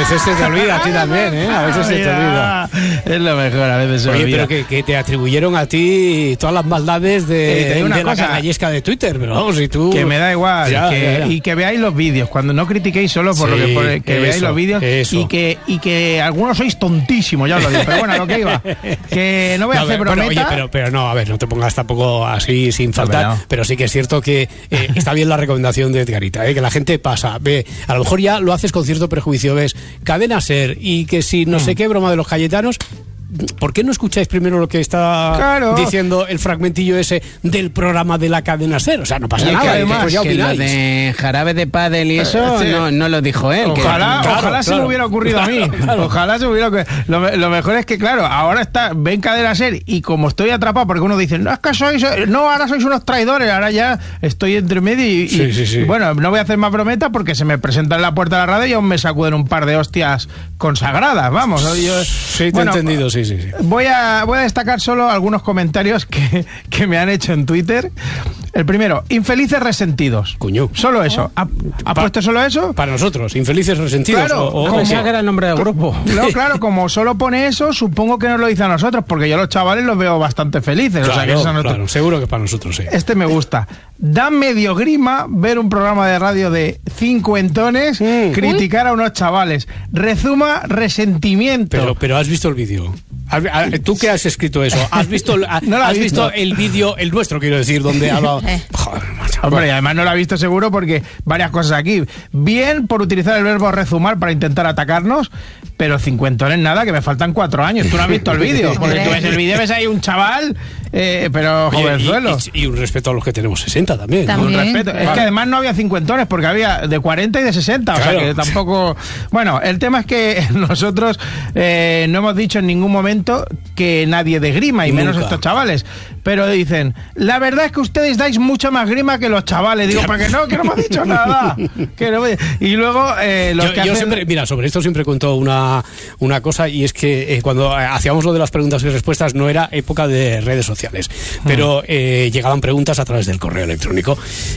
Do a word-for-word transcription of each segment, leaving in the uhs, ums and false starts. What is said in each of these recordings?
veces se te olvida a ti también, ¿eh? A veces se te olvida. Es lo mejor, a veces se Oye, olvida. pero que, que te atribuyeron a ti todas las maldades de, Eh, te digo una de cosa, la canallesca de Twitter, pero vamos, si tú... Que me da igual, Ya, que, ya, ya. y que veáis los vídeos, cuando no critiquéis solo por Sí, lo que por, que eso, veáis los vídeos eso. y que y que algunos sois tontísimos, ya os lo digo, pero bueno, a lo que iba, que no voy a No, hacer pero, brometa. oye, pero, pero no, a ver, no te pongas tampoco así sin faltar, Hombre, no. pero sí que es cierto que eh, está bien la recomendación de Edgarita, eh, que la gente pasa, ve, a lo mejor ya lo haces con cierto prejuicio, ves, Cadena Ser, y que si no Mm. sé qué broma de los Cayetanos, ¿por qué no escucháis primero lo que está Claro. diciendo el fragmentillo ese del programa de la Cadena Ser? O sea, no pasa Y es que nada, además pues ya que lo opináis. de jarabe de pádel y eso Eh, sí. no, no lo dijo él. que- Ojalá, Claro, ojalá se claro. me hubiera ocurrido a mí. Claro. Ojalá se me hubiera ocurrido. Lo, me- lo mejor es que, claro, ahora está, ven Cadena Ser y como estoy atrapado, porque uno dice, no, es que sois, no, ahora sois unos traidores, ahora ya estoy entre medio y, y- Sí, sí, sí. y bueno, no voy a hacer más brometa porque se me presenta en la puerta de la radio y aún me sacuden un par de hostias consagradas, vamos. Yo, Sí, te he bueno, entendido, sí, sí, sí. Voy a, voy a destacar solo algunos comentarios que, que me han hecho en Twitter. El primero, infelices resentidos. Cuño. Solo eso. ¿Ha, ha Pa- puesto solo eso? Para nosotros, infelices resentidos. Claro, o, o- como- Pensaba que era el nombre del grupo. No, claro, como solo pone eso, supongo que nos lo dice a nosotros, porque yo a los chavales los veo bastante felices. o sea, que Claro, eso a nosotros- claro, seguro que para nosotros, sí. Este me gusta. Da medio grima ver un programa de radio de cincuentones Mm. criticar a unos chavales. Rezuma resentimiento. Pero, pero has visto el vídeo. Has- ah, ¿Tú que has escrito eso? ¿Has visto, el- No lo he has visto. visto el vídeo, el nuestro, quiero decir, donde ha hablado? Joder, macho. Hombre, y además no lo ha visto seguro porque varias cosas aquí. Bien por utilizar el verbo rezumar para intentar atacarnos, pero cincuentones nada, que me faltan cuatro años. Tú no has visto el vídeo, porque tú ves el vídeo, ves ahí un chaval, eh, pero Oye, jovenzuelo. y, y- y un respeto a los que tenemos sesenta también. ¿no? Con También. respeto. Es Vale. que además no había cincuentones, porque había de cuarenta y de sesenta, o Claro. sea que tampoco... Bueno, el tema es que nosotros eh, no hemos dicho en ningún momento que nadie de grima, y menos Nunca. estos chavales. Pero dicen, la verdad es que ustedes dais mucha más grima que los chavales. Digo, ¿para qué no? Que no hemos dicho nada. Que no me- Y luego eh, los Yo, que yo hacen- siempre, mira, sobre esto siempre cuento una, una cosa, y es que eh, cuando eh, hacíamos lo de las preguntas y respuestas no era época de redes sociales, pero eh, llegaban preguntas a través del correo electrónico,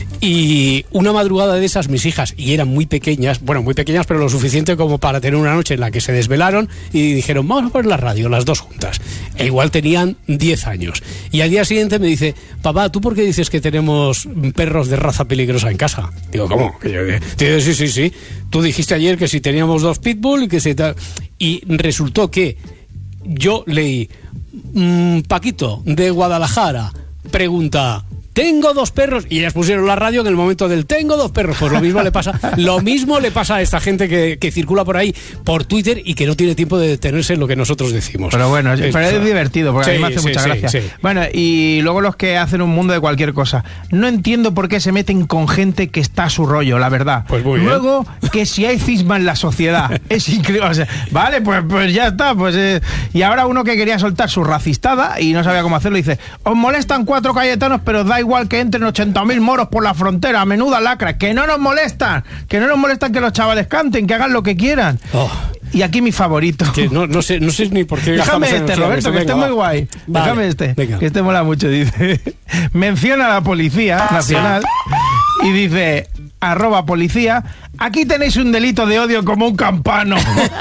y una madrugada de esas mis hijas, y eran muy pequeñas, bueno, muy pequeñas, pero lo suficiente como para tener una noche en la que se desvelaron y dijeron, vamos a poner la radio, las dos juntas. E igual tenían diez años. Y al día siguiente me dice, papá, ¿tú por qué dices que tenemos perros de raza peligrosa en casa? Digo, ¿cómo? Que yo, eh, digo, sí, sí, sí. Tú dijiste ayer que si teníamos dos pitbull y que si tal. Y resultó que yo leí, mmm, Paquito, de Guadalajara, pregunta, tengo dos perros, y ellas pusieron la radio en el momento del tengo dos perros. Pues lo mismo le pasa, lo mismo le pasa a esta gente que, que circula por ahí por Twitter y que no tiene tiempo de detenerse en lo que nosotros decimos. Pero bueno, es, Es- pero es divertido, porque a mí Sí, me hace sí, mucha sí, gracia. sí. Bueno, y luego los que hacen un mundo de cualquier cosa. No entiendo por qué se meten con gente que está a su rollo, la verdad. Pues muy bien. Luego, que si hay cisma en la sociedad, es increíble. O sea, vale, pues, pues ya está. Pues, eh, y ahora uno que quería soltar su racistada y no sabía cómo hacerlo, dice, os molestan cuatro cayetanos, pero da igual que entren ochenta mil moros por la frontera, menuda lacra. Que no nos molestan, que no nos molestan que los chavales canten, que hagan lo que quieran. Oh. Y aquí mi favorito. Que no, no sé, no sé ni por qué Déjame gastamos este, energía en Roberto, esto. que Venga, esté muy va. guay. Vale, Déjame este, venga. que este mola mucho. Dice, menciona a la Policía Nacional y dice, arroba policía, aquí tenéis un delito de odio como un campano.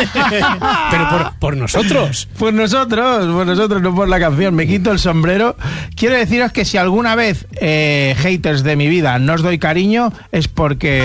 Pero por, por nosotros. Pues nosotros, pues nosotros, no por la canción. Me quito el sombrero. Quiero deciros que si alguna vez, eh, haters de mi vida, no os doy cariño, es porque...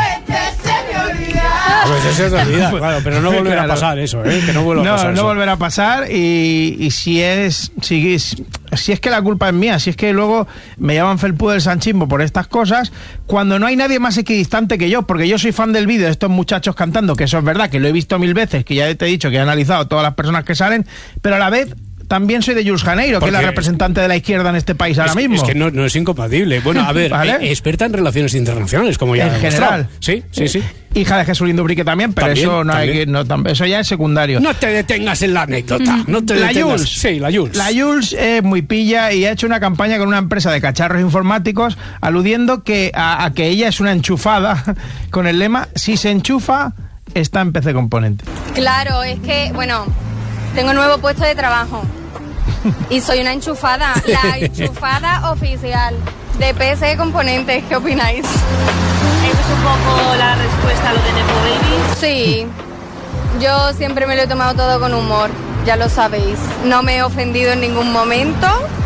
A veces se te olvida, claro, pero no volverá Claro. a pasar eso, ¿eh? Que no vuelva No, a pasar no eso. volverá a pasar y, y si es si es si es que la culpa es mía, si es que luego me llaman felpudo del Sanchimbo por estas cosas, cuando no hay nadie más equidistante que yo, porque yo soy fan del vídeo de estos muchachos cantando, que eso es verdad, que lo he visto mil veces, que ya te he dicho que he analizado todas las personas que salen, pero a la vez también soy de Jules Janeiro, que es la Porque- representante de la izquierda en este país ahora es, mismo. es que no, no es incompatible. Bueno, a ver, ¿Vale? eh, experta en relaciones internacionales, como ya En he demostrado. general. Sí, sí, sí. Hija de Jesús Lindubrique también, pero También, eso no hay también. que, no, tam- eso ya es secundario. No te detengas en la anécdota. No te La detengas. Jules. Sí, la Jules. La Jules es muy pilla y ha hecho una campaña con una empresa de cacharros informáticos aludiendo que a, a que ella es una enchufada con el lema, si se enchufa, está en P C Componente. Claro, es que, bueno, tengo nuevo puesto de trabajo y soy una enchufada, la enchufada oficial de P C Componentes. ¿Qué opináis? ¿Eso es un poco la respuesta a lo de Nepo Baby? Sí, Yo siempre me lo he tomado todo con humor, ya lo sabéis. No me he ofendido en ningún momento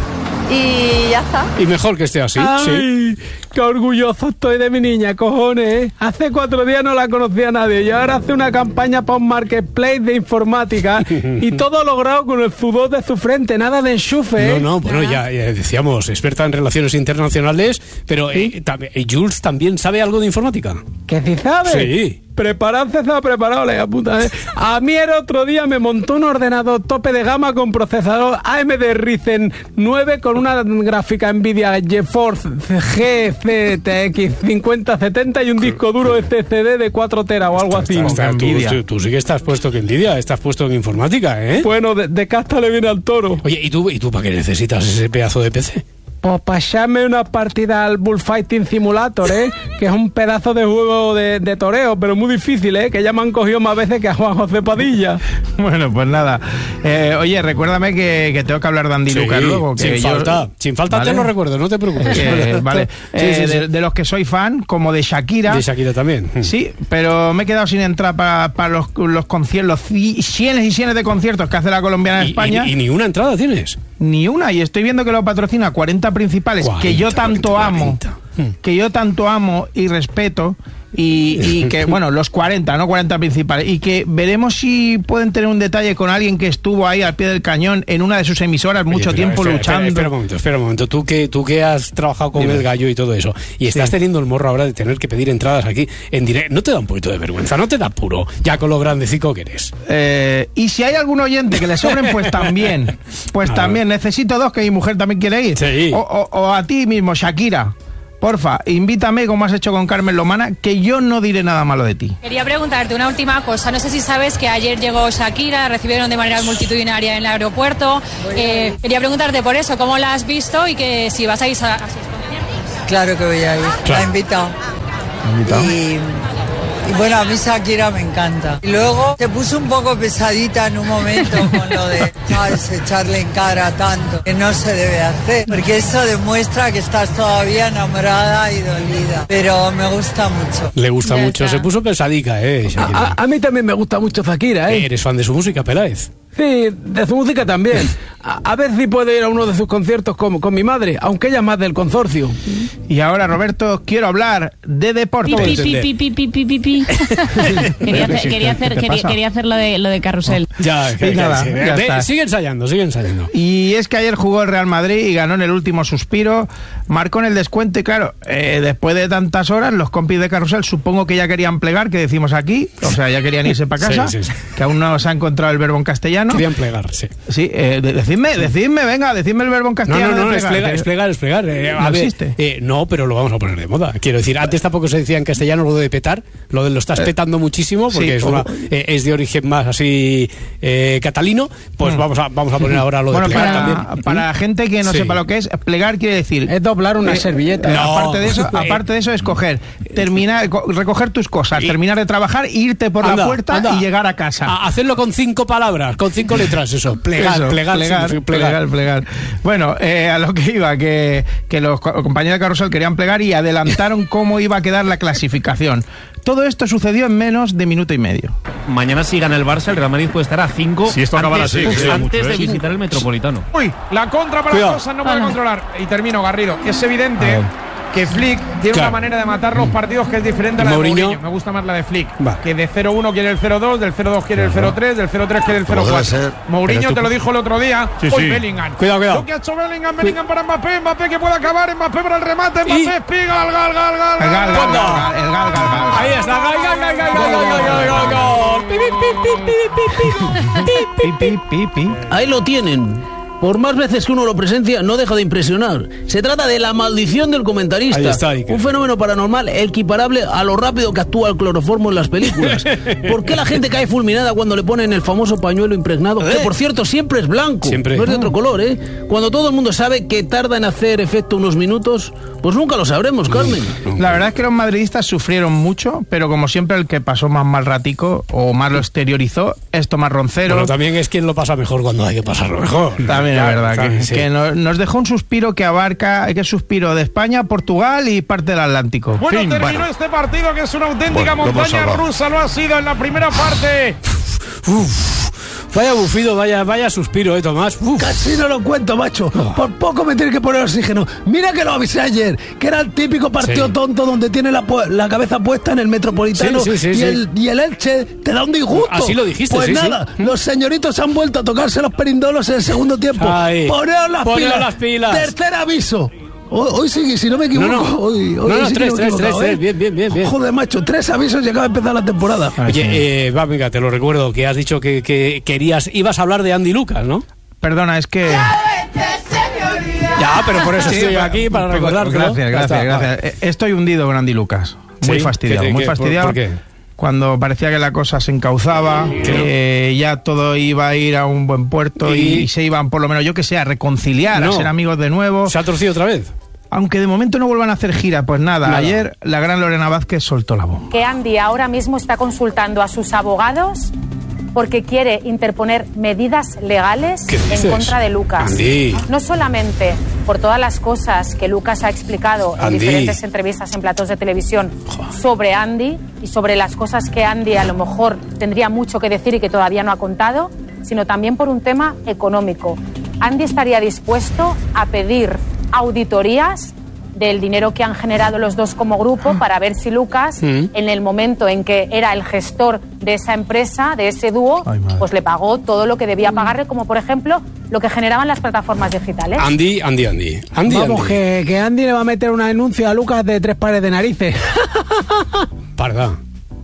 y ya está. Y mejor que esté así. Ay, sí. Qué orgulloso estoy de mi niña, cojones, ¿eh? Hace cuatro días no la conocía nadie y ahora hace una campaña para un marketplace de informática y todo logrado con el sudor de su frente, nada de enchufe, ¿eh? No, no, bueno, ya, ya decíamos, experta en relaciones internacionales, pero ¿Sí? eh, tam- eh, Jules también sabe algo de informática. ¿Que sí sabe? Sí. Prepararse se ha preparado, la puta, ¿eh? A mí el otro día me montó un ordenador tope de gama con procesador A M D Ryzen nueve con una gráfica Nvidia GeForce G C T X cincuenta setenta y un disco duro S S D de cuatro teras o algo así. Está- está- tú, Nvidia. tú- tú sí que estás puesto que en Lidia, estás puesto en informática, ¿eh? Bueno, de, de casta le viene al toro. Oye, ¿y tú, ¿y tú para qué necesitas ese pedazo de P C? Pues para echarme una partida al Bullfighting Simulator, ¿eh? Que es un pedazo de juego de, de toreo, pero muy difícil, ¿eh? Que ya me han cogido más veces que a Juan José Padilla. Bueno, pues nada. Eh, oye, recuérdame que, que tengo que hablar de Andy Sí, Lucas luego. Que sin yo- falta, sin falta ¿Vale? te lo recuerdo, no te preocupes. Eh, vale. Sí, Eh, sí, sí. De, de los que soy fan, como de Shakira. De Shakira también. Sí, pero me he quedado sin entrar para, para los, los conciertos, los ci- cienes y cienes de conciertos que hace la colombiana en Y, España. y- y ni una entrada tienes. Ni una, y estoy viendo que lo patrocina cuarenta principales, que yo cuarenta, tanto cuarenta. amo, que yo tanto amo y respeto, y, y que, bueno, los cuarenta, no cuarenta principales, y que veremos si pueden tener un detalle con alguien que estuvo ahí al pie del cañón en una de sus emisoras mucho Oye, pero tiempo espera, luchando. Espera, espera un momento, espera un momento. Tú que, tú que has trabajado con el gallo y todo eso, y estás teniendo el morro ahora de tener que pedir entradas aquí en directo, ¿no te da un poquito de vergüenza? ¿No te da puro? Ya con lo grandecico que eres. Eh, y si hay algún oyente que le sobren, pues también. Pues A también. Necesito dos, que mi mujer también quiere ir. Sí. O, o- o a ti mismo, Shakira. Porfa, invítame como has hecho con Carmen Lomana, que yo no diré nada malo de ti. Quería preguntarte una última cosa. No sé si sabes que ayer llegó Shakira, la recibieron de manera multitudinaria en el aeropuerto. Eh, quería preguntarte por eso, ¿cómo la has visto y que si vas a ir a, a sus conciertos? Claro que voy a ir, la he invitado. Y, y bueno, a mí Shakira me encanta. Y luego se puso un poco pesadita en un momento con lo de, ¿sabes?, echarle en cara tanto, que no se debe hacer, porque eso demuestra que estás todavía enamorada y dolida. Pero me gusta mucho. Le gusta Ya mucho. está. Se puso pesadica, ¿eh? Shakira. A, a mí también me gusta mucho Shakira, ¿eh? ¿Eres fan de su música, Peláez? Sí, de su música también. A, a ver si puedo ir a uno de sus conciertos con, con mi madre, aunque ella es más del consorcio. Y ahora, Roberto, quiero hablar de deporte. Pi, Pi, pi, pi, pi, pi, pi, pi, pi. quería hacer, quería hacer, ¿Qué te quería, pasa? quería hacer lo de lo de carrusel. Ya, Sí, nada, sí. ya Ve, está. sigue ensayando, sigue ensayando. Y es que ayer jugó el Real Madrid y ganó en el último suspiro, marcó en el descuento y claro, eh, después de tantas horas los compis de Carrusel supongo que ya querían plegar, que decimos aquí, o sea, ya querían irse para casa, Sí, sí, sí. que aún no se ha encontrado el verbo en castellano. Querían plegar, sí. Sí, eh, de- decidme, decidme, venga, decidme el verbo en No, castellano. no, no, de es plegar, plegar, que- es plegar, es plegar. Eh, a ¿No ver, existe? eh, no, pero lo vamos a poner de moda. Quiero decir, antes tampoco se decía en castellano lo de petar, lo de lo estás petando muchísimo, porque sí, es, o- una, eh, es de origen más así eh, catalino, pues vamos a vamos a poner ahora lo de Bueno, plegar para, también. para gente que no Sí. sepa lo que es, plegar quiere decir... Es doblar una Eh, servilleta. eh, No. aparte de eso, aparte de eso es coger, terminar, co- recoger tus cosas, Y- terminar de trabajar, irte por Anda, la puerta anda. y llegar a casa. A- hacerlo con cinco palabras, con cinco letras, eso. Plegar, Eso, plegar, plegar, significa plegar, plegar. Bueno, eh, a lo que iba, que, que los co- compañeros de Carrusel querían plegar y adelantaron cómo iba a quedar la clasificación. Todo esto sucedió en menos de minuto y medio. Mañana si gana el Barça, el Real Madrid puede estar a cinco Si esto acabara antes, así, que sería antes mucho, de ¿eh? visitar el Metropolitano. Uy, la contra para Cuidado. las cosas no puede Hola. controlar. Y termino, Garrido. Es evidente que Flick tiene Claro. una manera de matar los partidos que es diferente a la Mourinho. de Mourinho. Me gusta más la de Flick. Va. Que de cero uno quiere el cero dos, del cero dos quiere el cero tres, del cero tres quiere el cero Como debe cuatro. ser. Mourinho Pero tú- te lo dijo el otro día. Sí, Hoy sí. Bellingham. Cuidado, cuidado. Lo que ha hecho Bellingham, Bellingham para Mbappé, Mbappé que puede acabar, Mbappé para el remate, Mbappé Y- espiga, al gal, gal, gal, El gal, gal, gal. gal, gal, el gal, gal, gal. Ahí está. Gol, gol, gol, gol, gol, gol, gol, gol, gol. Pi, pi, pi, pi, pi, pi, pi. Pi, pi, pi, pi. Ahí lo tienen. Por más veces que uno lo presencia, no deja de impresionar. Se trata de la maldición del comentarista. Ahí está, Iker. Un fenómeno paranormal equiparable a lo rápido que actúa el cloroformo en las películas. ¿Por qué la gente cae fulminada cuando le ponen el famoso pañuelo impregnado? Que, por cierto, siempre es blanco. Siempre. No es de otro color, ¿eh? Cuando todo el mundo sabe que tarda en hacer efecto unos minutos, pues nunca lo sabremos, Carmen. La verdad es que los madridistas sufrieron mucho, pero como siempre el que pasó más mal ratico o más lo exteriorizó es Tomás Roncero. Bueno, también es quien lo pasa mejor cuando hay que pasarlo mejor. También es Ya, verdad que, sí. que nos, nos dejó un suspiro que abarca, que es suspiro de España, Portugal y parte del Atlántico. Bueno, Fin, terminó bueno. este partido que es una auténtica Bueno, lo hemos montaña salvado. rusa, lo ha sido en la primera parte. Uf, vaya bufido, vaya, vaya suspiro, ¿eh, Tomás? Uf. Casi no lo cuento, macho. Por poco me tiene que poner oxígeno. Mira que lo avisé ayer, que era el típico partido Sí. tonto donde tiene la, pu- la cabeza puesta en el Metropolitano Sí, sí, sí, y, sí. El, y el Elche te da un disgusto. Así lo dijiste, Pues sí, sí. nada, los señoritos han vuelto a tocarse los perindolos en el segundo tiempo. Ay. Poneos las, Poneos pilas. las pilas. Tercer aviso. Hoy, hoy sí, si no me equivoco. No, no. Hoy, hoy No, no, sí que tres, me he tres, equivocado, tres, ¿eh? tres. Bien, bien, bien, bien. Joder, macho, tres avisos y acaba de empezar la temporada. Oye, eh, va, venga, te lo recuerdo, que has dicho que, que querías, ibas a hablar de Andy Lucas, ¿no? Perdona, es que... Ya, pero por eso Sí, estoy pa- aquí, para pa- recordártelo. Gracias, Ya gracias, está, gracias. vale. Eh, Estoy hundido con Andy Lucas. Muy Sí, fastidiado, ¿qué te- muy qué- por- fastidiado. por qué? Cuando parecía que la cosa se encauzaba, que ya todo iba a ir a un buen puerto y, Y- y se iban, por lo menos, yo que sé, a reconciliar, No. a ser amigos de nuevo. ¿Se ha torcido otra vez? Aunque de momento no vuelvan a hacer gira, pues nada, Nada. ayer la gran Lorena Vázquez soltó la bomba. Que Andy ahora mismo está consultando a sus abogados porque quiere interponer medidas legales ¿Qué dices? en contra de Lucas. Andy. No solamente por todas las cosas que Lucas ha explicado en Andy. diferentes entrevistas en platos de televisión sobre Andy y sobre las cosas que Andy a lo mejor tendría mucho que decir y que todavía no ha contado, sino también por un tema económico. Andy estaría dispuesto a pedir auditorías del dinero que han generado los dos como grupo para ver si Lucas, Mm. en el momento en que era el gestor de esa empresa, de ese dúo, Ay, madre. pues le pagó todo lo que debía pagarle, como por ejemplo lo que generaban las plataformas digitales. Andy, Andy, Andy. Andy, Vamos, Andy. que, que Andy le va a meter una denuncia a Lucas de tres pares de narices. Parda.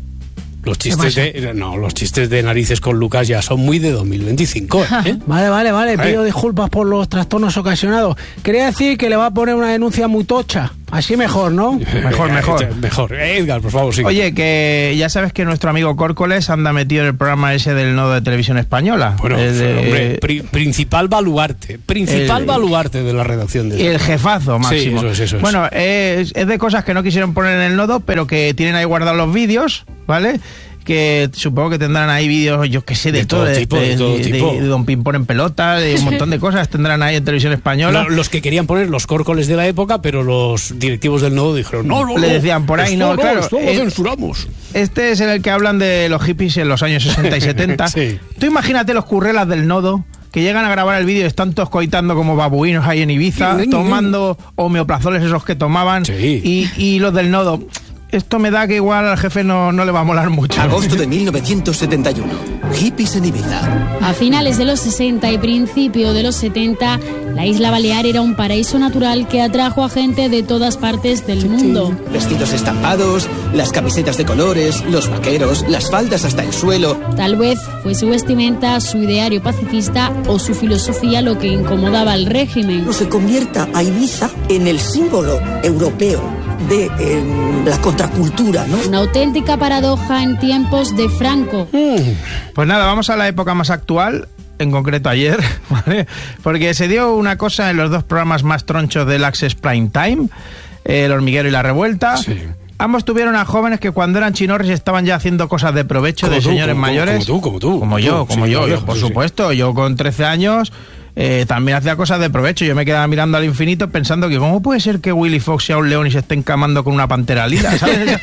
Los chistes de no, los chistes de narices con Lucas ya son muy de dos mil veinticinco, ¿eh? Vale, vale, vale, Ay. pido disculpas por los trastornos ocasionados. Quería decir que le va a poner una denuncia muy tocha. Así mejor, ¿no? Mejor, mejor. Mejor. Edgar, por favor, sigue. Oye, que ya sabes que nuestro amigo Córcoles anda metido en el programa ese del Nodo de Televisión Española. Bueno, El de- hombre, pri- principal baluarte, principal el- baluarte de la redacción de Y el jefazo máximo. Sí, eso es, eso es. Bueno, es, es de cosas que no quisieron poner en el Nodo, pero que tienen ahí guardados los vídeos, ¿vale? Que supongo que tendrán ahí vídeos, yo qué sé, de, De todo tipo, de todo tipo. de Don Pimpón en pelota, de un montón de cosas tendrán ahí en Televisión Española. Lo- los que querían poner los córcoles de la época, pero los directivos del nodo dijeron, no, no, Le no, decían por ahí, esto no, claro, esto lo eh, censuramos. Este es en el que hablan de los hippies en los años sesenta y setenta. Sí. Tú imagínate los currelas del Nodo que llegan a grabar el vídeo y están todos coitando como babuinos ahí en Ibiza, tomando homeoplazoles esos que tomaban. Sí. Y, y los del Nodo. Esto me da que igual al jefe no, no le va a molar mucho. Agosto de mil novecientos setenta y uno. Hippies en Ibiza. A finales de los sesenta y principio de los setenta, la isla Balear era un paraíso natural que atrajo a gente de todas partes del mundo. Vestidos estampados, las camisetas de colores, los vaqueros, las faldas hasta el suelo. Tal vez fue su vestimenta, su ideario pacifista o su filosofía lo que incomodaba al régimen. No se convierta a Ibiza en el símbolo europeo de eh, la contracultura, ¿no? Una auténtica paradoja en tiempos de Franco. Pues nada, vamos a la época más actual, en concreto ayer, ¿vale? Porque se dio una cosa en los dos programas más tronchos del Access Prime Time, eh, El Hormiguero y La Revuelta. Sí. Ambos tuvieron a jóvenes que cuando eran chinorris estaban ya haciendo cosas de provecho, Como de tú, señores como- mayores. como tú, como tú, Como como yo, tú, como sí, yo, claro, yo, por sí, sí. supuesto. Yo con trece años eh, también hacía cosas de provecho. Yo me quedaba mirando al infinito pensando que cómo puede ser que Willy Fox sea un león y se esté encamando con una pantera lila, ¿sabes?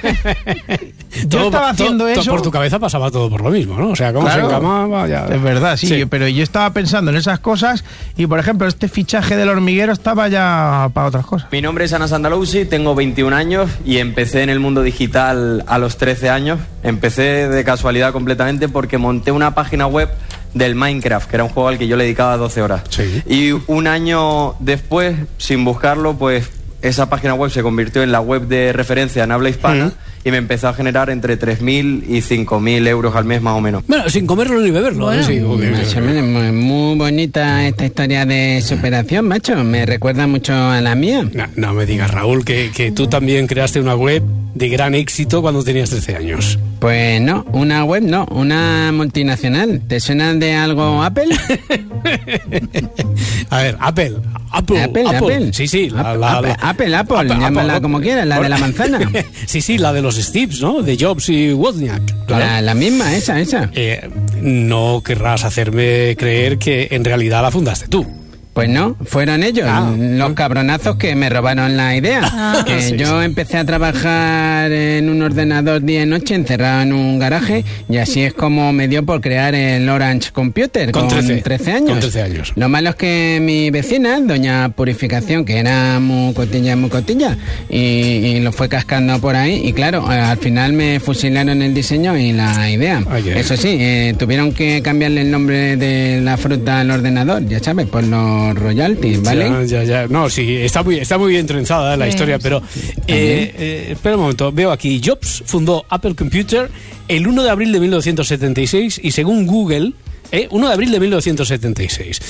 Yo Todo- estaba haciendo todo- eso. Por tu cabeza pasaba todo por lo mismo, ¿no? O sea, cómo Claro. se encamaba ya. Es verdad, sí, Sí. pero yo estaba pensando en esas cosas y, por ejemplo, este fichaje del Hormiguero estaba ya para otras cosas. Mi nombre es Ana Sandalousi, tengo veintiún años y empecé en el mundo digital a los trece años. Empecé de casualidad completamente porque monté una página web del Minecraft, que era un juego al que yo le dedicaba doce horas. Sí. Y un año después, sin buscarlo, pues esa página web se convirtió en la web de referencia en habla hispana y me empezó a generar entre tres mil y cinco mil euros al mes más o menos. Bueno, sin comerlo ni beberlo. Bueno, ¿eh? Sí, ok. más o menos, muy, muy bonita esta historia de superación, macho. Me recuerda mucho a la mía. No, no me digas, Raúl, que, que tú también creaste una web de gran éxito cuando tenías trece años. Pues no, una web no, una multinacional. ¿Te suena de algo Apple? A ver, Apple. Apple, Apple, Apple. Sí, sí. La, Apple, la- Apple, la- Apple, Apple, Apple, llámala Apple. como quieras, la de la manzana. Sí, sí, la de los Steves, ¿no? De Jobs y Wozniak. Claro. La, la misma, esa, esa. Eh, no querrás hacerme creer que en realidad la fundaste tú. Pues no, fueron ellos, Ah. los cabronazos que me robaron la idea. Ah. Que Sí, yo sí. empecé a trabajar en un ordenador día y noche encerrado en un garaje y así es como me dio por crear el Orange Computer Con trece. años. Con trece años. Lo malo es que mi vecina, doña Purificación, que era muy cotilla, muy cotilla, y, y lo fue cascando por ahí y claro, al final me fusilaron el diseño y la idea. Ay, ay. Eso sí, eh, tuvieron que cambiarle el nombre de la fruta al ordenador, ya sabes, por los royalties, ¿vale? Ya, ya, ya. No, sí, está muy, está muy bien trenzada la Sí, historia, sí. pero eh, eh, espera un momento, veo aquí, Jobs fundó Apple Computer el uno de abril de mil novecientos setenta y seis y según Google, eh, uno de abril de mil novecientos setenta y seis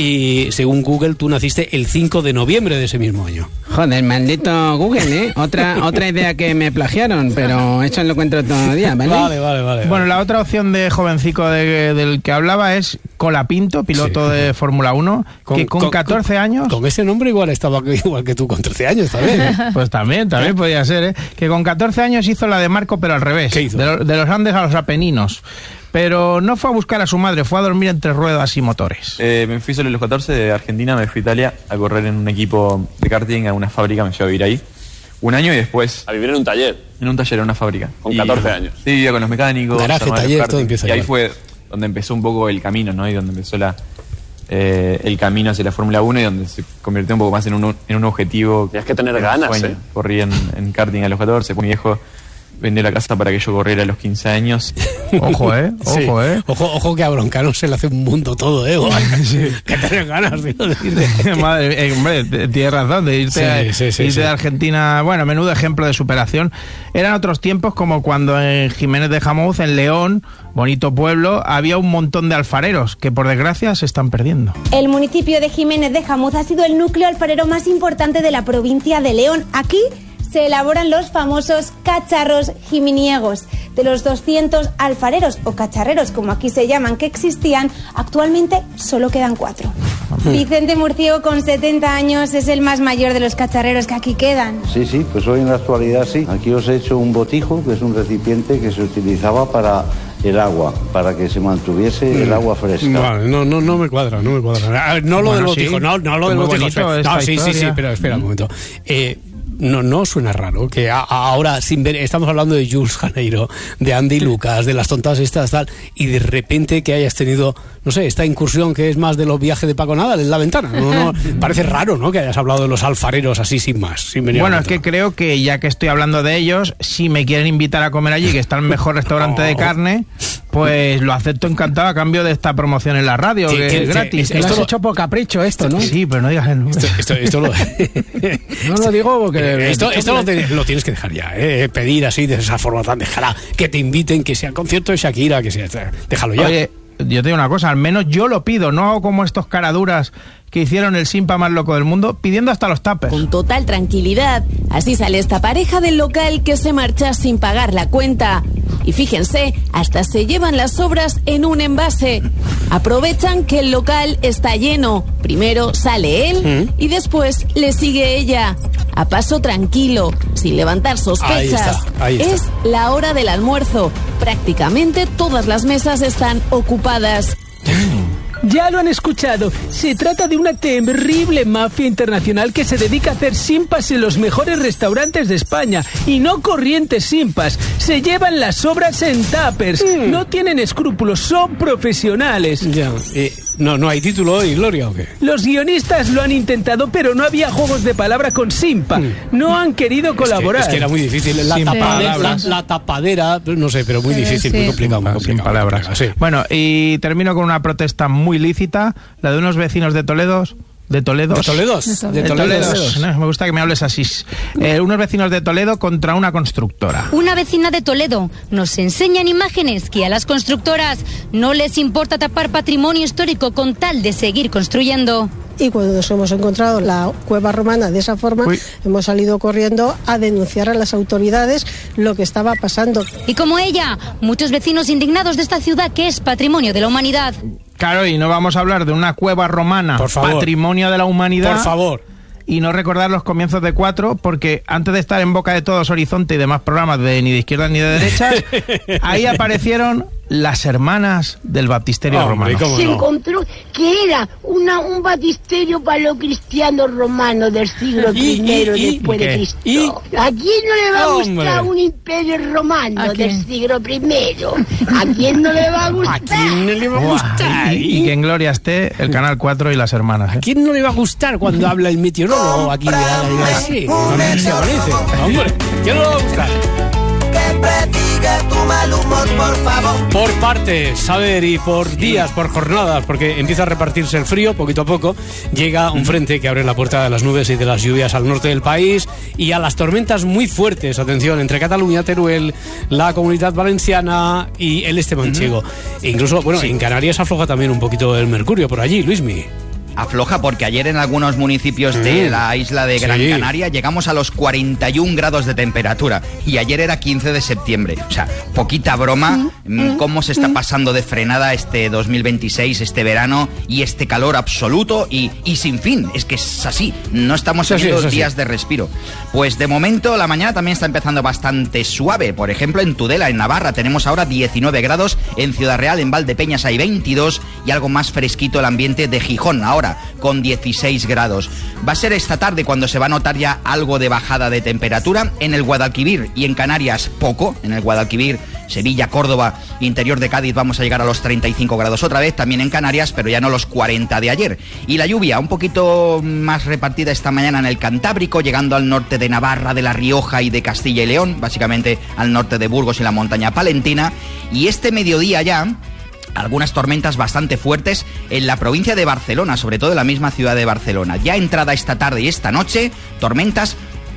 y según Google tú naciste el cinco de noviembre de ese mismo año. Joder, maldito Google, ¿eh? Otra, otra idea que me plagiaron, pero eso lo encuentro todavía, ¿vale? Vale, vale, vale. Bueno, la otra opción de jovencico de- del que hablaba es Colapinto, piloto Sí. de Fórmula uno, que con, catorce años... Con ese nombre igual estaba igual que tú con trece años también. ¿eh? Pues también, también podía ser, ¿eh? Que con catorce años hizo la de Marco, pero al revés. ¿Qué hizo? De, lo- de los Andes a los Apeninos. Pero no fue a buscar a su madre, fue a dormir entre ruedas y motores. Eh, me fui solo a los catorce de Argentina, me fui a Italia a correr en un equipo de karting a una fábrica, me llevo a vivir ahí. Un año y después... A vivir en un taller. En un taller, en una fábrica. Con Y- catorce años. Sí, vivía con los mecánicos. Garaje, armaba los taller, karting. todo empieza Y ahí igual. fue donde empezó un poco el camino, ¿no? Y donde empezó la, eh, el camino hacia la Fórmula uno y donde se convirtió un poco más en un, en un objetivo. Tenías que tener un ganas, sueño. ¿eh? Corrí en, en karting a los catorce, mi viejo vendió la casa para que yo corriera a los quince años. Ojo, ¿eh? Sí. Ojo, ¿eh? Ojo, ojo que a Broncano se le hace un mundo todo, ¿eh? Que tenés ganas, tío, de irte. Madre, eh, hombre, t- tienes razón de irte, Sí, a- sí, sí, irte sí. de Argentina. Bueno, menudo ejemplo de superación. Eran otros tiempos como cuando en Jiménez de Jamuz, en León, bonito pueblo, había un montón de alfareros que por desgracia se están perdiendo. El municipio de Jiménez de Jamuz ha sido el núcleo alfarero más importante de la provincia de León. Aquí se elaboran los famosos cacharros jiminiegos. De los doscientos alfareros o cacharreros, como aquí se llaman, que existían, actualmente solo quedan cuatro. Vicente Murciego, con setenta años, es el más mayor de los cacharreros que aquí quedan. Sí, sí, pues hoy en la actualidad sí. Aquí os he hecho un botijo, que es un recipiente que se utilizaba para el agua, para que se mantuviese el agua fresca. Vale, no, no, no me cuadra, no me cuadra. A ver, no lo Bueno, del sí. botijo, no, no lo del Muy botijo. bonito espera. esta No, sí, sí, sí, historia. pero espera un momento. Eh, no, no suena raro que a- ahora, sin ver, estamos hablando de Jules Janeiro, de Andy Lucas, de las tontas estas, tal, y de repente que hayas tenido, no sé, esta incursión que es más de los viajes de Paco Nadal en la ventana. No, no, parece raro, ¿no? Que hayas hablado de los alfareros así sin más, sin venir a Bueno, es cuento. que creo que ya que estoy hablando de ellos, si me quieren invitar a comer allí, que está el mejor restaurante de carne, pues lo acepto encantado a cambio de esta promoción en la radio, Que- que, que- es gratis. que- esto Lo has lo- hecho por capricho esto, ¿no? Sí, pero no digas el nombre. Esto, esto lo, No lo digo porque... Eh, esto esto lo, te- lo tienes que dejar ya, eh, pedir así de esa forma tan dejara que te inviten, que sea el concierto de Shakira, que sea, déjalo ya. Oye, yo te digo una cosa, al menos yo lo pido, no hago como estos caraduras que hicieron el simpa más loco del mundo, pidiendo hasta los tapers. Con total tranquilidad, así sale esta pareja del local que se marcha sin pagar la cuenta. Y fíjense, hasta se llevan las sobras en un envase. Aprovechan que el local está lleno. Primero sale él y después le sigue ella. A paso tranquilo, sin levantar sospechas. Ahí está, ahí está. Es la hora del almuerzo. Prácticamente todas las mesas están ocupadas. Ya lo han escuchado. Se trata de una terrible mafia internacional que se dedica a hacer simpas en los mejores restaurantes de España. Y no corrientes simpas. Se llevan las sobras en tuppers. No tienen escrúpulos, son profesionales. Ya. Eh, no, no hay título hoy, Gloria, ¿o qué? Los guionistas lo han intentado, pero no había juegos de palabra con simpa. No han querido colaborar. Es que, es que era muy difícil. La, Sin tapadera, la, palabras. la tapadera, no sé, pero muy Sí, difícil, sí. muy complicado. Muy Sin complicado, palabras. muy complicado, sí. Bueno, y termino con una protesta muy lícita, la de unos vecinos de Toledo. ¿De Toledo? ¿De Toledos? De De Toledo. Toledos. No, me gusta que me hables así. Eh, unos vecinos de Toledo contra una constructora. Una vecina de Toledo nos enseña en imágenes que a las constructoras no les importa tapar patrimonio histórico con tal de seguir construyendo. Y cuando nos hemos encontrado la cueva romana de esa forma, hemos salido corriendo a denunciar a las autoridades lo que estaba pasando. Y como ella, muchos vecinos indignados de esta ciudad que es patrimonio de la humanidad. Claro, y no vamos a hablar de una cueva romana, Por favor. patrimonio de la humanidad. Por favor. Y no recordar los comienzos de Cuatro, porque antes de estar en boca de todos Horizonte y demás programas de ni de izquierdas ni de derechas, ahí aparecieron las hermanas del baptisterio Oh, romano. hombre, Se no? encontró que era una, un baptisterio para los cristianos romanos del siglo ¿Y, primero y, y? después ¿Y de qué? Cristo. ¿Y? ¿A quién no le va a Hombre. gustar un imperio romano ¿A del quién? siglo primero? ¿A quién no le va a ¿A gustar? quién no le va a Buah, gustar? y, y que en gloria esté el Canal cuatro y las hermanas. ¿eh? ¿A quién no le va a gustar cuando habla el meteorólogo aquí de la Liga? Sí, se aparece. Hombre, ¿quién no le va a gustar? Tu mal humor, por favor. Por partes, a ver, y por días, por jornadas, porque empieza a repartirse el frío poquito a poco. Llega un frente que abre la puerta de las nubes y de las lluvias al norte del país y a las tormentas muy fuertes, atención, entre Cataluña, Teruel, la Comunidad Valenciana y el este manchego. E incluso, bueno, en Canarias afloja también un poquito el mercurio por allí, Luismi. Afloja porque ayer en algunos municipios Mm. de la isla de Gran Sí. Canaria llegamos a los cuarenta y un grados de temperatura y ayer era quince de septiembre. O sea, poquita broma, mm, cómo se está pasando de frenada este dos mil veintiséis, este verano y este calor absoluto y, y sin fin. Es que es así, no estamos Es así, teniendo es así. días de respiro. Pues de momento la mañana también está empezando bastante suave. Por ejemplo, en Tudela, en Navarra, tenemos ahora diecinueve grados. En Ciudad Real, en Valdepeñas, hay veintidós y algo más fresquito el ambiente de Gijón ahora, con dieciséis grados. Va a ser esta tarde cuando se va a notar ya algo de bajada de temperatura. En el Guadalquivir y en Canarias poco. En el Guadalquivir, Sevilla, Córdoba, interior de Cádiz vamos a llegar a los treinta y cinco grados otra vez, también en Canarias, pero ya no los cuarenta de ayer. Y la lluvia un poquito más repartida esta mañana en el Cantábrico, llegando al norte de Navarra, de La Rioja y de Castilla y León, básicamente al norte de Burgos y la montaña palentina. Y este mediodía ya algunas tormentas bastante fuertes en la provincia de Barcelona, sobre todo en la misma ciudad de Barcelona. Ya entrada esta tarde y esta noche, tormentas,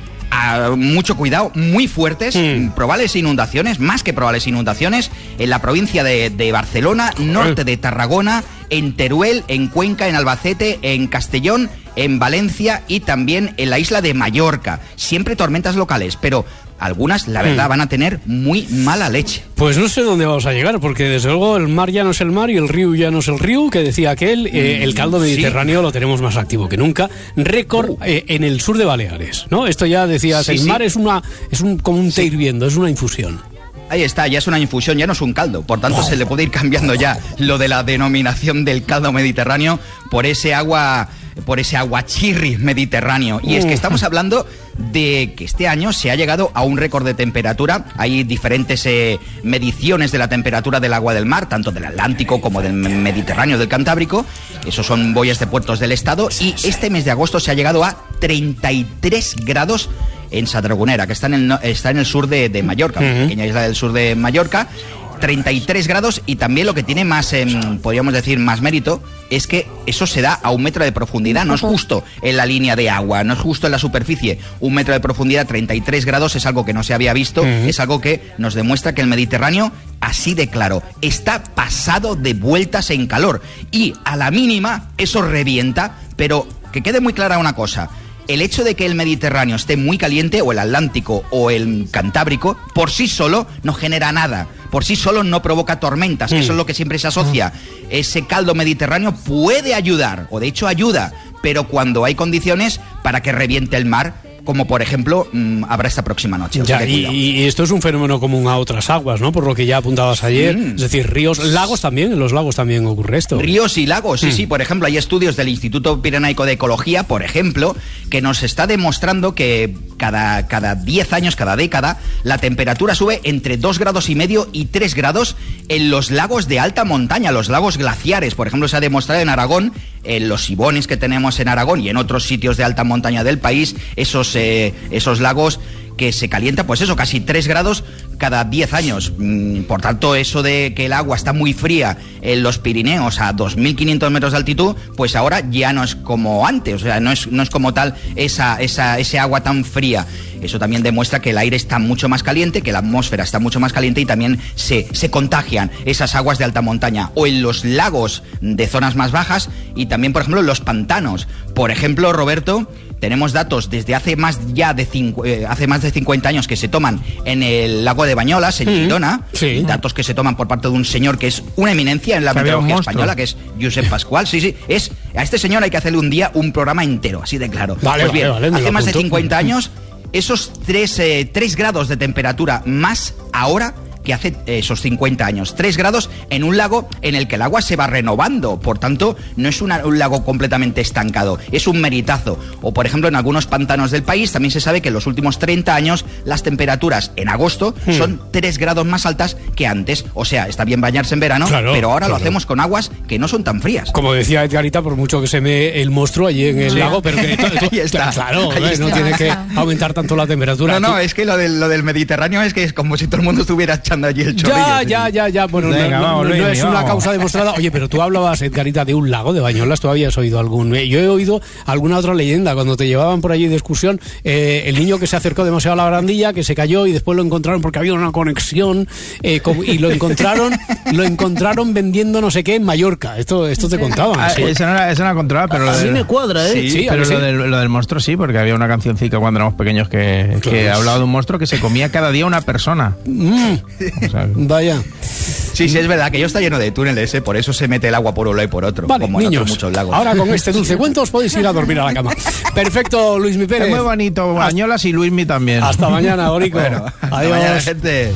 a mucho cuidado, muy fuertes, mm. probables inundaciones, más que probables inundaciones, en la provincia de, de Barcelona, norte de Tarragona, en Teruel, en Cuenca, en Albacete, en Castellón, en Valencia y también en la isla de Mallorca. Siempre tormentas locales, pero algunas, la verdad, van a tener muy mala leche. Pues no sé dónde vamos a llegar, porque desde luego el mar ya no es el mar y el río ya no es el río, que decía aquel. Eh, el caldo mediterráneo sí. lo tenemos más activo que nunca. Récord eh, en el sur de Baleares, ¿no? Esto ya decías, sí, el sí. mar es una es un como un té sí. hirviendo, es una infusión. Ahí está, ya es una infusión, ya no es un caldo. Por tanto, oh. se le puede ir cambiando ya lo de la denominación del caldo mediterráneo por ese agua, por ese aguachirri mediterráneo. Y uh. es que estamos hablando de que este año se ha llegado a un récord de temperatura. Hay diferentes eh, mediciones de la temperatura del agua del mar, tanto del Atlántico como del Mediterráneo, del Cantábrico. Esos son boyas de puertos del estado. Y este mes de agosto se ha llegado a treinta y tres grados en Sadragonera, que está en el, está en el sur de, de Mallorca, uh-huh. una pequeña isla del sur de Mallorca. treinta y tres grados, y también lo que tiene más, eh, podríamos decir, más mérito, es que eso se da a un metro de profundidad, no es justo en la línea de agua, no es justo en la superficie. Un metro de profundidad, treinta y tres grados, es algo que no se había visto, uh-huh. es algo que nos demuestra que el Mediterráneo, así de claro, está pasado de vueltas en calor, y a la mínima eso revienta. Pero que quede muy clara una cosa: el hecho de que el Mediterráneo esté muy caliente, o el Atlántico o el Cantábrico, por sí solo no genera nada. Por sí solo no provoca tormentas, que mm. eso es lo que siempre se asocia. Mm. Ese caldo mediterráneo puede ayudar, o de hecho ayuda, pero cuando hay condiciones para que reviente el mar, como por ejemplo mmm, habrá esta próxima noche. O ya, sea, y, y esto es un fenómeno común a otras aguas, ¿no? Por lo que ya apuntabas ayer. Mm. Es decir, ríos, lagos también, en los lagos también ocurre esto. Ríos y lagos, sí, mm. sí. Por ejemplo, hay estudios del Instituto Pirenaico de Ecología, por ejemplo, que nos está demostrando que cada, cada diez años, cada década, la temperatura sube entre dos grados y medio y tres grados en los lagos de alta montaña, los lagos glaciares. Por ejemplo, se ha demostrado en Aragón, en los Sibonis que tenemos en Aragón y en otros sitios de alta montaña del país, esos, eh, esos lagos que se calienta, pues eso, casi tres grados cada diez años. Por tanto, eso de que el agua está muy fría en los Pirineos a dos mil quinientos metros de altitud, pues ahora ya no es como antes, o sea, no es, no es como tal esa, esa, ese agua tan fría. Eso también demuestra que el aire está mucho más caliente, que la atmósfera está mucho más caliente, y también se, se contagian esas aguas de alta montaña. O en los lagos de zonas más bajas, y también, por ejemplo, en los pantanos. Por ejemplo, Roberto, tenemos datos desde hace más ya de cincu- eh, hace más de cincuenta años que se toman en el lago de Bañolas, en Girona, sí. datos que se toman por parte de un señor que es una eminencia en la meteorología española, que es Josep Pascual. Sí, sí, es, a este señor hay que hacerle un día un programa entero, así de claro. Vale, pues bien, vale, vale, hace más de cincuenta años, esos tres, eh, tres grados de temperatura más ahora que hace esos cincuenta años. Tres grados en un lago en el que el agua se va renovando. Por tanto, no es una, un lago completamente estancado, es un meritazo. O, por ejemplo, en algunos pantanos del país también se sabe que en los últimos treinta años las temperaturas en agosto hmm. son tres grados más altas que antes. O sea, está bien bañarse en verano, claro, pero ahora claro. lo hacemos con aguas que no son tan frías. Como decía Edgarita, por mucho que se me el monstruo allí en el sí. lago, pero que ahí está. Claro, ahí no está. tiene que aumentar tanto la temperatura. No, no, es que lo del, lo del Mediterráneo es que es como si todo el mundo estuviera echando allí el chorrillo. Ya, ya, ya, ya. Bueno, Venga, no, no, vamos, no, no es una causa demostrada. Oye, pero tú hablabas, Edgarita, de un lago de Bañolas. ¿Tú habías oído algún? Yo he oído alguna otra leyenda. Cuando te llevaban por allí de excursión, eh, el niño que se acercó demasiado a la barandilla, que se cayó y después lo encontraron porque había una conexión eh, y lo encontraron, lo encontraron vendiendo no sé qué en Mallorca. Esto, esto te contaban. Ah, ¿sí? Esa no la, esa no la controlaba, pero así del, me cuadra, ¿eh? Sí, sí pero lo del, lo del monstruo sí, porque había una cancioncita cuando éramos pequeños que, claro. que hablaba de un monstruo que se comía cada día una persona. Mm. O sea, vaya. Sí, sí, es verdad que ello está lleno de túneles, ¿eh? Por eso se mete el agua por un lado y por otro, vale, como niños, en otros muchos lagos. Ahora con este dulce cuento os podéis ir a dormir a la cama. Perfecto, Luismi Pérez. Es muy bonito, Bañolas y Luismi también. Hasta mañana, Borico. Bueno, hasta adiós. mañana, gente.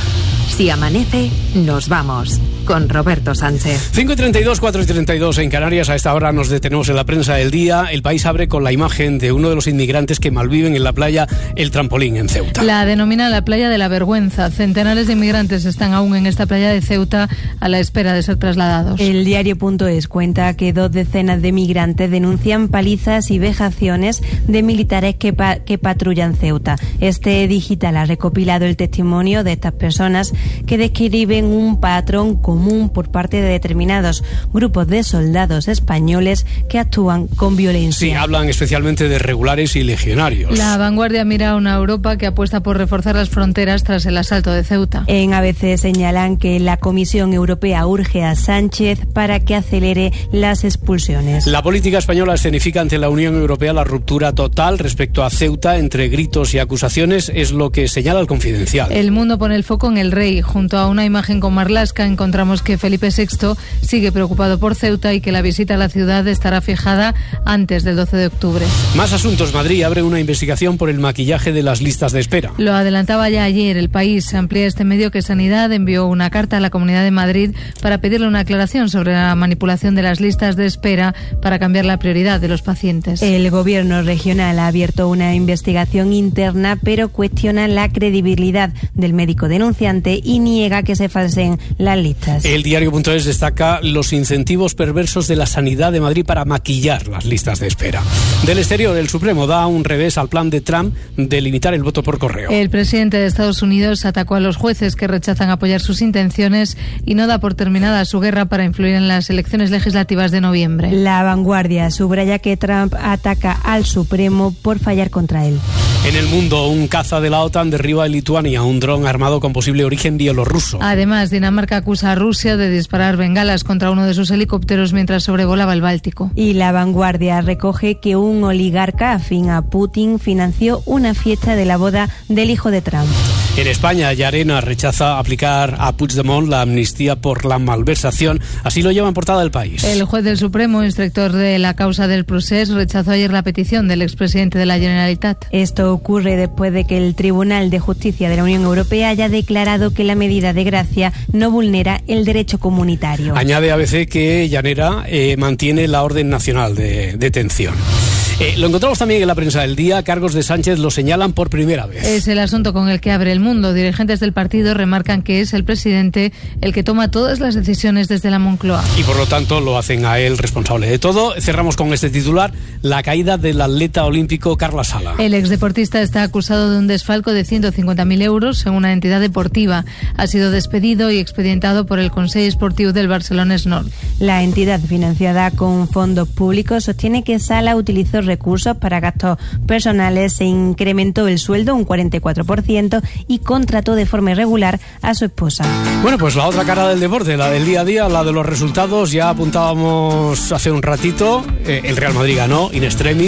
Si amanece, nos vamos con Roberto Sánchez. cinco y treinta y dos, cuatro y treinta y dos en Canarias. A esta hora nos detenemos en la prensa del día. El País abre con la imagen de uno de los inmigrantes que malviven en la playa El Trampolín, en Ceuta. La denomina la playa de la vergüenza. Centenares de inmigrantes están aún en esta playa de Ceuta a la espera de ser trasladados. El diario.es cuenta que dos decenas de migrantes denuncian palizas y vejaciones de militares que, pa que patrullan Ceuta. Este digital ha recopilado el testimonio de estas personas que describen un patrón común por parte de determinados grupos de soldados españoles que actúan con violencia. Sí, hablan especialmente de regulares y legionarios. La Vanguardia mira a una Europa que apuesta por reforzar las fronteras tras el asalto de Ceuta. En A B C señalan que la Comisión Europea urge a Sánchez para que acelere las expulsiones. La política española escenifica ante la Unión Europea la ruptura total respecto a Ceuta entre gritos y acusaciones, es lo que señala el Confidencial. El Mundo pone el foco en el rey. Junto a una imagen con Marlaska encontramos que Felipe sexto sigue preocupado por Ceuta y que la visita a la ciudad estará fijada antes del doce de octubre. Más asuntos. Madrid abre una investigación por el maquillaje de las listas de espera. Lo adelantaba ya ayer El País. Amplía este medio que Sanidad envió una carta a la Comunidad de Madrid para pedirle una aclaración sobre la manipulación de las listas de espera para cambiar la prioridad de los pacientes. El gobierno regional ha abierto una investigación interna, pero cuestiona la credibilidad del médico denunciante y niega que se falseen las listas. El diario.es destaca los incentivos perversos de la Sanidad de Madrid para maquillar las listas de espera. Del exterior, el Supremo da un revés al plan de Trump de limitar el voto por correo. El presidente de Estados Unidos atacó a los jueces que rechazan apoyar sus intenciones y no da por terminada su guerra para influir en las elecciones legislativas de noviembre. La Vanguardia subraya que Trump ataca al Supremo por fallar contra él. En el mundo, un caza de la OTAN derriba en Lituania un dron armado con posible origen bielorruso. Además, Dinamarca acusa a Rusia de disparar bengalas contra uno de sus helicópteros mientras sobrevolaba el Báltico. Y la Vanguardia recoge que un oligarca afín a Putin financió una fiesta de la boda del hijo de Trump. En España, Llarena rechaza aplicar a Puigdemont la amnistía por la malversación. Así lo lleva en portada El País. El juez del Supremo, instructor de la causa del procés, rechazó ayer la petición del expresidente de la Generalitat. Esto ocurre después de que el Tribunal de Justicia de la Unión Europea haya declarado que la medida de gracia no vulnera el derecho comunitario. Añade A B C que Llanera eh, mantiene la orden nacional de detención. Eh, lo encontramos también en la prensa del día. Cargos de Sánchez lo señalan por primera vez. Es el asunto con el que abre El Mundo. Dirigentes del partido remarcan que es el presidente el que toma todas las decisiones desde la Moncloa. Y por lo tanto lo hacen a él responsable de todo. Cerramos con este titular: la caída del atleta olímpico Carla Sala. El exdeportista está acusado de un desfalco de ciento cincuenta mil euros en una entidad deportiva. Ha sido despedido y expedientado por el Consell Esportiu del Barcelona Nord. La entidad, financiada con fondos públicos, sostiene que Sala utilizó recursos para gastos personales, se incrementó el sueldo un cuarenta y cuatro por ciento y contrató de forma irregular a su esposa. Bueno, pues la otra cara del deporte, la del día a día, la de los resultados. Ya apuntábamos hace un ratito, eh, el Real Madrid ganó in extremis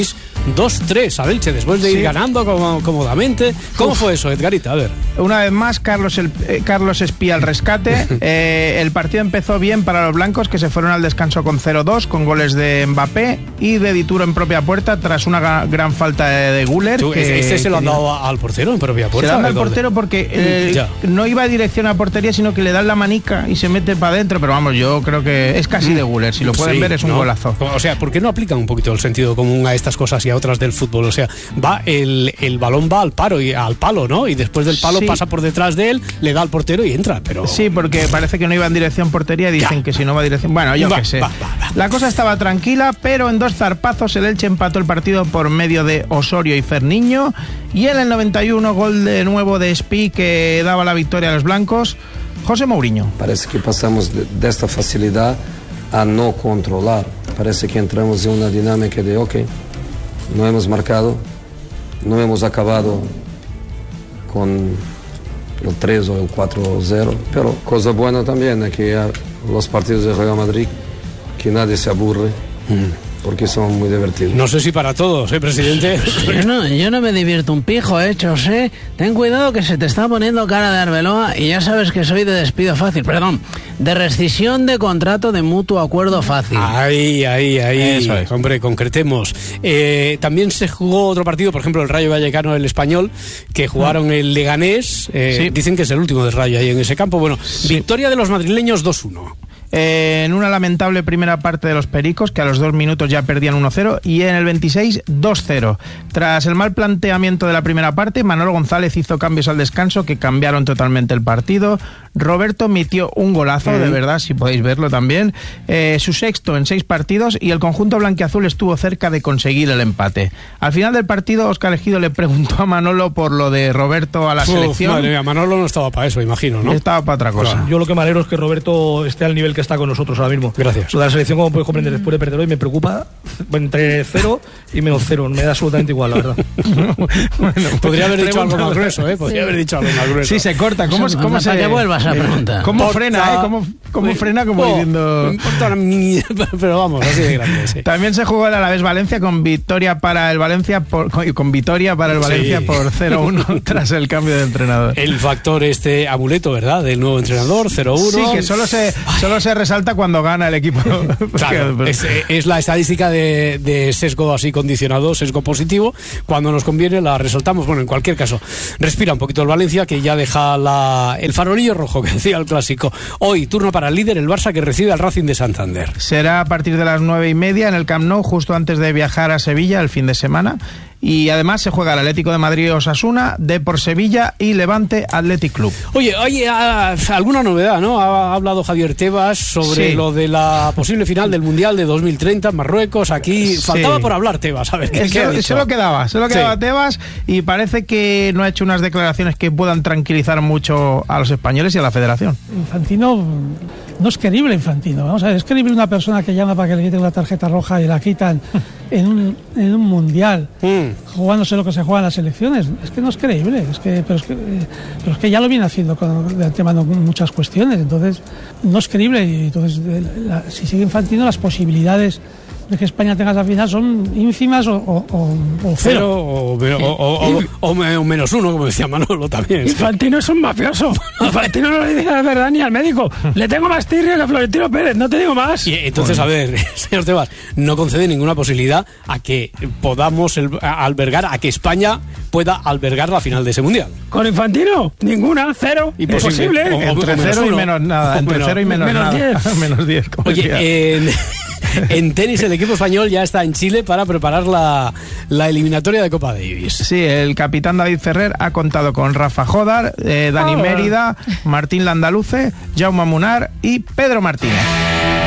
dos tres al Elche después de ir Sí. ganando como- cómodamente. ¿Cómo Uf. fue eso, Edgarita? A ver. Una vez más, Carlos, el, eh, Carlos espía al rescate. Eh, el partido empezó bien para los blancos, que se fueron al descanso con cero dos, con goles de Mbappé y de Dituro en propia puerta, tras una ga- gran falta de, de Güler. Tú, que- este se lo han que- dado a- al portero en propia Se puerta. le dan al ¿el gol de- portero porque eh, Ya. no iba a dirección a portería, sino que le dan la manica y se mete para adentro. Pero vamos, yo creo que es casi de Güler. Si lo pueden Sí, ver, es un ¿no? golazo. O sea, ¿por qué no aplican un poquito el sentido común a estas cosas y a otras del fútbol? O sea, va el, el balón va al paro y al palo, ¿no? Y después del palo Sí. pasa por detrás de él, le da al portero y entra. Pero Sí, porque parece que no iba en dirección portería y dicen que si no va a dirección... Bueno, yo Va, qué sé. va, va, va. La cosa estaba tranquila, pero en dos zarpazos el Elche empató el partido por medio de Osorio y Ferniño. Y en el noventa y uno, gol de nuevo de Espi que daba la victoria a los blancos. José Mourinho. Parece que pasamos de, de esta facilidad a no controlar. Parece que entramos en una dinámica de, ok, no hemos marcado, no hemos acabado con el tres o el cuatro cero, pero cosa buena también es que a los partidos de Real Madrid, que nadie se aburre, porque son muy divertidos. no sé si para todos, ¿eh, presidente? Yo no, yo no me divierto un pijo, eh, José. Ten cuidado que se te está poniendo cara de Arbeloa y ya sabes que soy de despido fácil, perdón, de rescisión de contrato de mutuo acuerdo fácil. Ahí, ahí, ahí. Eso es. Hombre, concretemos. Eh, también se jugó otro partido, por ejemplo, el Rayo Vallecano, el Español, que jugaron el Leganés. Eh, Sí. Dicen que es el último del Rayo ahí en ese campo. Bueno, victoria de los madrileños dos uno. Eh, en una lamentable primera parte de los Pericos, que a los dos minutos ya perdían uno cero, y en el veintiséis, dos cero. Tras el mal planteamiento de la primera parte, Manolo González hizo cambios al descanso que cambiaron totalmente el partido. Roberto metió un golazo, Mm. de verdad, si podéis verlo también. Eh, su sexto en seis partidos, y el conjunto blanquiazul estuvo cerca de conseguir el empate. Al final del partido, Óscar Ejido le preguntó a Manolo por lo de Roberto a la Uf, selección. Madre mía, Manolo no estaba para eso, imagino, ¿no? Estaba para otra cosa. Yo lo que me alegro es que Roberto esté al nivel que está con nosotros ahora mismo. Gracias. Lo de la selección, como puedes comprender, después de perder hoy, me preocupa entre cero y menos cero. Me da absolutamente igual, la verdad. Podría haber dicho algo más grueso, ¿eh? Podría haber dicho algo más grueso. Sí, se corta. ¿Cómo, Eso, cómo anda, se para que vuelvas a preguntar. ¿Cómo Porta- frena, eh? ¿Cómo, cómo Eh, frena? Como oh, diciendo... me importa una mierda, pero vamos, así de grande, sí. También se jugó el Alavés Valencia con victoria para el Valencia por, con, con victoria para el Valencia Sí. por cero uno tras el cambio de entrenador. El factor este amuleto, ¿verdad? Del nuevo entrenador, cero uno. Sí, que solo se, solo se resalta cuando gana el equipo. Claro, Porque- es, es la estadística de, de sesgo así condicionado, sesgo positivo. Cuando nos conviene la resaltamos. Bueno, en cualquier caso, respira un poquito el Valencia, que ya deja la, el farolillo rojo, que decía el clásico. Hoy, turno para el líder, el Barça, que recibe al Racing de Santander. Será a partir de las nueve y media en el Camp Nou, justo antes de viajar a Sevilla el fin de semana. Y además se juega el Atlético de Madrid Osasuna, Depor Sevilla y Levante Athletic Club. Oye, oye, ah, alguna novedad, ¿no? Ha hablado Javier Tebas sobre Sí. lo de la posible final del Mundial de dos mil treinta en Marruecos. Aquí Sí. faltaba por hablar Tebas, a ver, ¿qué, Eh, qué ha solo, dicho? solo quedaba, solo Sí. quedaba Tebas, y parece que no ha hecho unas declaraciones que puedan tranquilizar mucho a los españoles y a la federación. Infantino no es creíble, Infantino. Vamos a ver, es creíble una persona que llama para que le quiten una tarjeta roja y la quitan en un, en un mundial, Mm. jugándose lo que se juega en las elecciones. Es que no es creíble, es que, pero, es que, eh, pero es que ya lo viene haciendo con, de antemano con muchas cuestiones. Entonces, no es creíble. Y entonces, eh, la- si sigue Infantino, las posibilidades de que España tenga esa final son ínfimas o, o, o- o Cero cero. o, o- o- o- o me- o menos uno, como decía Manolo también. Infantino es un mafioso. Infantino no le dice la verdad ni al médico. Le tengo más tirria que a Florentino Pérez, no te digo más. Y entonces, a ver, señor Tebas, no concede ninguna posibilidad a que podamos el- a- albergar, a que España pueda albergar la final de ese mundial. Con Infantino, ninguna, cero. Imposible. Imposible. O- o- Entre menos cero y uno. menos nada, O entre menos- cero y menos, menos nada. diez. menos diez. como decía. Oye, en, en tenis el equipo español ya está en Chile para preparar la, la eliminatoria de Copa Davis. Sí, el capitán David Ferrer ha contado con Rafa Jodar, eh, Dani Ah. Mérida, Martín Landaluce, Jaume Munar y Pedro Martínez.